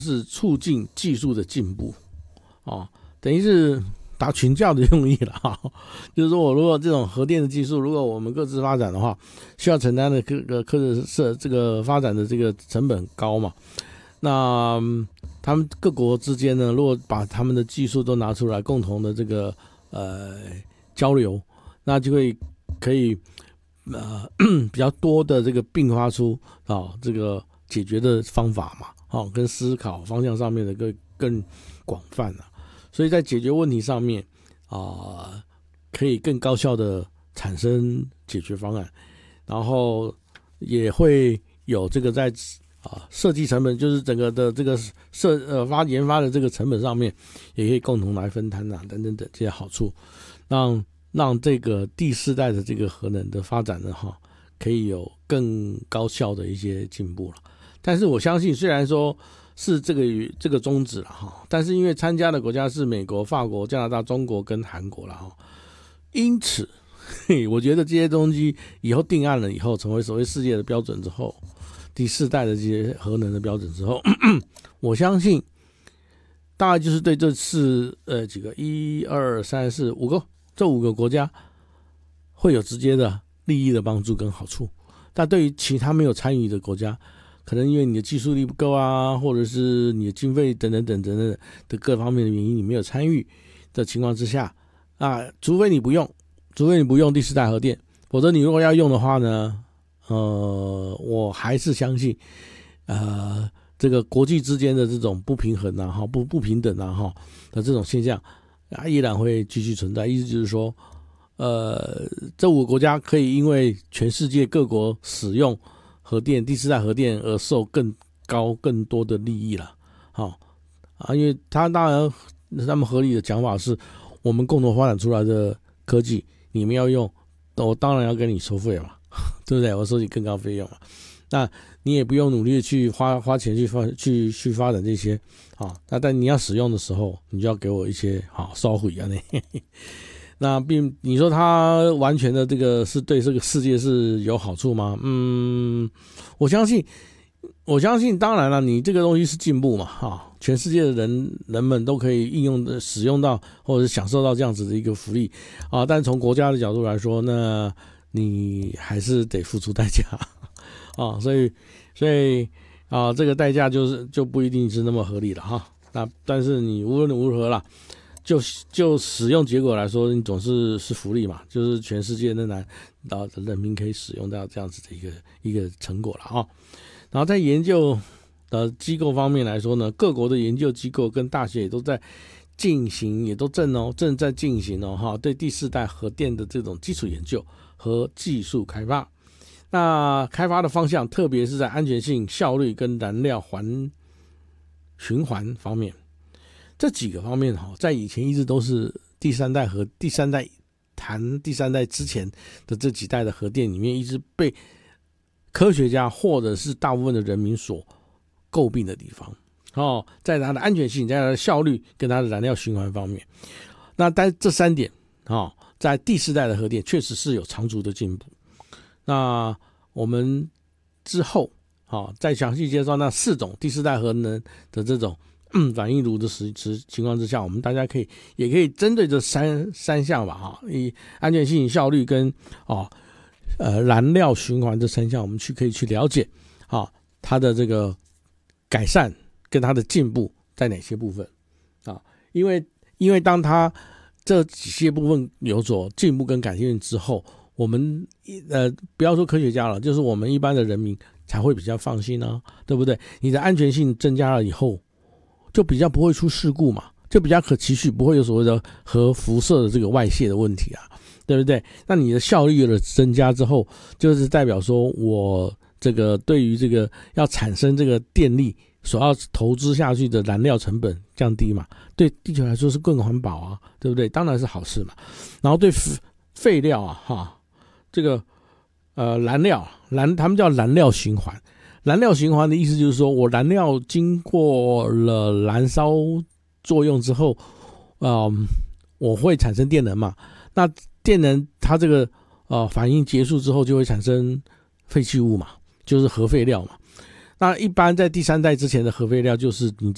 是促进技术的进步等于是打群架的用意了就是说我如果这种核电的技术，如果我们各自发展的话，需要承担的这个发展的这个成本高嘛，那他们各国之间呢，如果把他们的技术都拿出来共同的这个交流，那就可以比较多的这个并发出这个解决的方法嘛跟思考方向上面的更广泛所以在解决问题上面可以更高效的产生解决方案，然后也会有这个在设计成本，就是整个的这个研发的这个成本上面，也可以共同来分摊等等这些好处，让这个第四代的这个核能的发展呢可以有更高效的一些进步了。但是我相信，虽然说是这个宗旨了但是因为参加的国家是美国、法国、加拿大、中国跟韩国了因此我觉得这些东西以后定案了以后，成为所谓世界的标准之后，第四代的这些核能的标准之后我相信大概就是对这几个1、2、3、4、5个这5个国家会有直接的利益的帮助跟好处。但对于其他没有参与的国家，可能因为你的技术力不够或者是你的经费等等的各方面的原因，你没有参与的情况之下除非你不用第四代核电，否则你如果要用的话呢我还是相信这个国际之间的这种不平衡不平等的这种现象依然会继续存在。意思就是说这5个国家可以因为全世界各国使用第四代核电而受更多的利益了因为当然他们合理的讲法是，我们共同发展出来的科技你们要用，我当然要跟你收费嘛对不对？我收你更高费用嘛，那你也不用努力的去花钱去发展这些但你要使用的时候，你就要给我一些收费那你说它完全的这个是对这个世界是有好处吗？我相信当然了，你这个东西是进步嘛全世界的人们都可以应用的使用到或者是享受到这样子的一个福利但从国家的角度来说，那你还是得付出代价所以这个代价就不一定是那么合理了那但是你无论如何啦，就使用结果来说，你总是福利嘛，就是全世界仍然的人民可以使用到这样子的一个成果了然后在研究的机构方面来说呢，各国的研究机构跟大学也都在进行，也都正在进行对第四代核电的这种基础研究和技术开发。那开发的方向特别是在安全性、效率跟燃料循环方面，这几个方面在以前一直都是第三代之前的这几代的核电里面一直被科学家或者是大部分的人民所诟病的地方在它的安全性、在它的效率跟它的燃料循环方面。那但这3点在第四代的核电确实是有长足的进步。那我们之后再详细介绍那4种第四代核能的这种反应炉的情况之下，我们大家也可以针对这三项吧以安全性、效率跟燃料循环这3项，我们可以去了解它的这个改善跟它的进步在哪些部分因为当它这几些部分有所进步跟改进之后，我们不要说科学家了，就是我们一般的人民才会比较放心对不对？你的安全性增加了以后，就比较不会出事故嘛，就比较可期许，不会有所谓的核辐射的这个外泄的问题对不对？那你的效率的增加之后，就是代表说我这个对于这个要产生这个电力所要投资下去的燃料成本降低嘛，对地球来说是更环保对不对？当然是好事嘛。然后对废料这个燃料他们叫燃料循环。燃料循环的意思就是说，我燃料经过了燃烧作用之后我会产生电能嘛，那电能它这个反应结束之后就会产生废弃物嘛，就是核废料嘛。那一般在第三代之前的核废料就是你